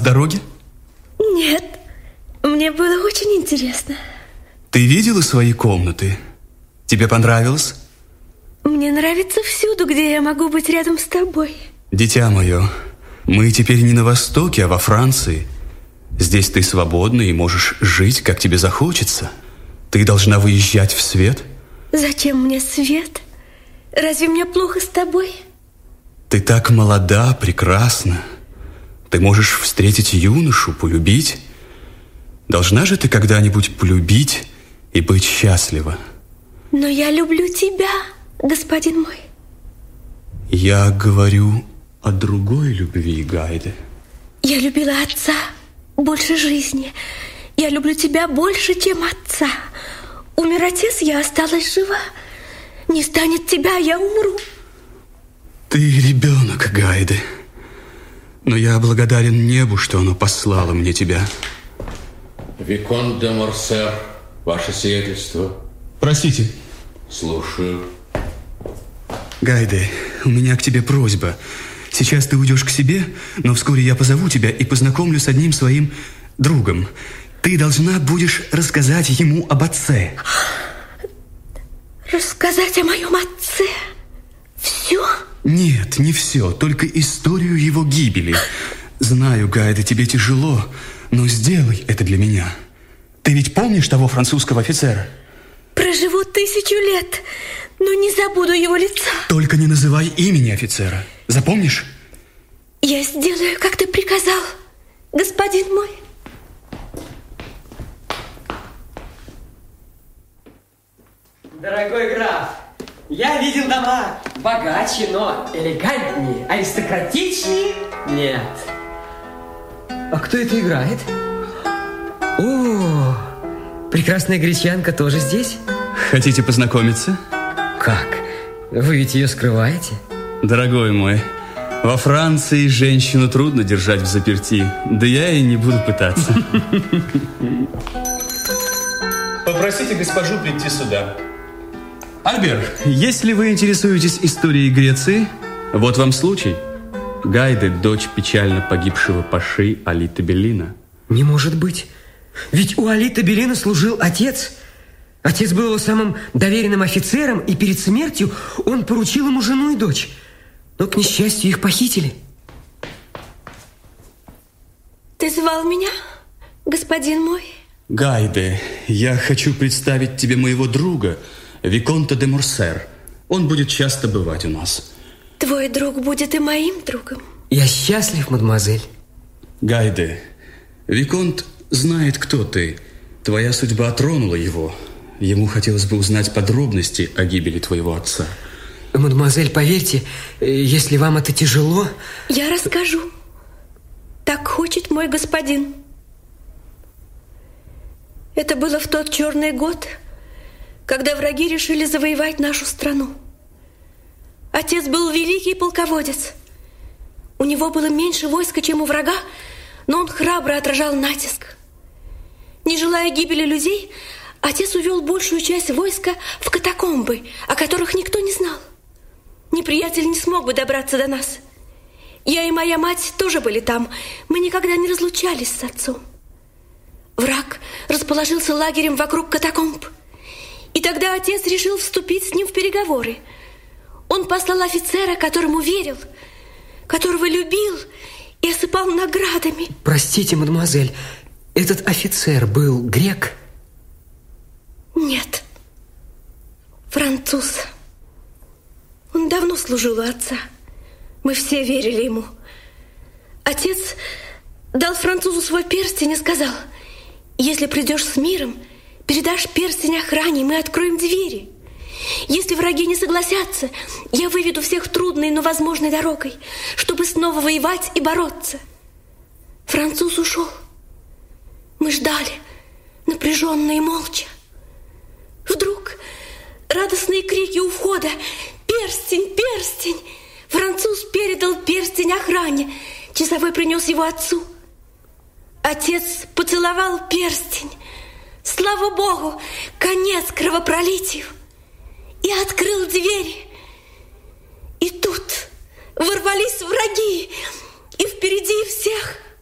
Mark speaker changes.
Speaker 1: дороги?
Speaker 2: Нет, мне было очень интересно.
Speaker 1: Ты видела свои комнаты? Тебе понравилось?
Speaker 2: Мне нравится всюду, где я могу быть рядом с тобой.
Speaker 1: Дитя мое, мы теперь не на Востоке, а во Франции. Здесь ты свободна и можешь жить, как тебе захочется. Ты должна выезжать в свет.
Speaker 2: Зачем мне свет? Разве мне плохо с тобой?
Speaker 1: Ты так молода, прекрасна. Ты можешь встретить юношу, полюбить. Должна же ты когда-нибудь полюбить и быть счастлива.
Speaker 2: Но я люблю тебя, господин мой.
Speaker 1: Я говорю о другой любви, Гайде.
Speaker 2: Я любила отца больше жизни. Я люблю тебя больше, чем отца. Умер отец, я осталась жива. Не станет тебя, я умру.
Speaker 1: Ты ребенок, Гайде. Но я благодарен небу, что оно послало мне тебя.
Speaker 3: Виконт де Морсер, ваше сиятельство.
Speaker 1: Простите.
Speaker 3: Слушаю.
Speaker 1: Гайде, у меня к тебе просьба. Сейчас ты уйдешь к себе, но вскоре я позову тебя и познакомлю с одним своим другом. Ты должна будешь рассказать ему об отце.
Speaker 2: Рассказать о моем отце? Все?
Speaker 1: Нет, не все, только историю его гибели. Знаю, Гайде, тебе тяжело, но сделай это для меня. Ты ведь помнишь того французского офицера?
Speaker 2: Проживу 1000 лет, но не забуду его лица.
Speaker 1: Только не называй имени офицера. Запомнишь?
Speaker 2: Я сделаю, как ты приказал, господин мой.
Speaker 4: Дорогой граф, я видел дома богаче, но элегантнее, аристократичнее нет. А кто это играет? О, прекрасная гречанка тоже здесь?
Speaker 1: Хотите познакомиться?
Speaker 4: Как? Вы ведь ее скрываете?
Speaker 1: Дорогой мой, во Франции женщину трудно держать в заперти, да я и не буду пытаться. Попросите госпожу прийти сюда. Альбер, если вы интересуетесь историей Греции, вот вам случай. Гайде, дочь печально погибшего паши Али Табелина.
Speaker 4: Не может быть. Ведь у Али Табелина служил отец. Отец был его самым доверенным офицером, и перед смертью он поручил ему жену и дочь. Но, к несчастью, их похитили.
Speaker 2: Ты звал меня, господин мой?
Speaker 1: Гайде, я хочу представить тебе моего друга, Виконта де Морсер. Он будет часто бывать у нас.
Speaker 2: Твой друг будет и моим другом.
Speaker 4: Я счастлив, мадемуазель.
Speaker 1: Гайде, Виконт знает, кто ты. Твоя судьба тронула его. Ему хотелось бы узнать подробности о гибели твоего отца.
Speaker 4: Мадемуазель, поверьте, если вам это тяжело...
Speaker 2: Я расскажу. Так хочет мой господин. Это было в тот черный год, когда враги решили завоевать нашу страну. Отец был великий полководец. У него было меньше войска, чем у врага, но он храбро отражал натиск. Не желая гибели людей, отец увел большую часть войска в катакомбы, о которых никто не знал. Неприятель не смог бы добраться до нас. Я и моя мать тоже были там. Мы никогда не разлучались с отцом. Враг расположился лагерем вокруг катакомб. И тогда отец решил вступить с ним в переговоры. Он послал офицера, которому верил, которого любил и осыпал наградами.
Speaker 4: Простите, мадемуазель, этот офицер был грек?
Speaker 2: Нет, француз. Он давно служил у отца. Мы все верили ему. Отец дал французу свой перстень и сказал: если придешь с миром, передашь перстень охране, мы откроем двери. Если враги не согласятся, я выведу всех трудной, но возможной дорогой, чтобы снова воевать и бороться. Француз ушел. Мы ждали, напряженно и молча. Вдруг радостные крики у входа: «Перстень! Перстень!» Француз передал перстень охране. Часовой принес его отцу. Отец поцеловал перстень. Слава Богу, конец кровопролитию. И открыл двери. И тут ворвались враги. И впереди всех